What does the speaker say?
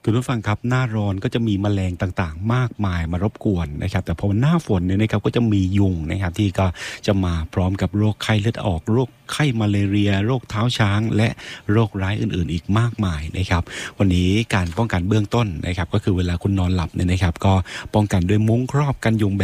คุณผู้ฟังครับหน้าร้อนก็จะมีแมลงต่างๆมากมายมารบกวนนะครับแต่พอหน้าฝนเนี่ยนะครับก็จะมียุงนะครับที่ก็จะมาพร้อมกับโรคไข้เลือดออกโรคไข้มาเลเรียโรคเท้าช้างและโรคร้ายอื่นๆอีกมากมายนะครับวันนี้การป้องกันเบื้องต้นนะครับก็คือเวลาคุณนอนหลับเนี่ยนะครับก็ป้องกันด้วยมุ้งครอบกันยุง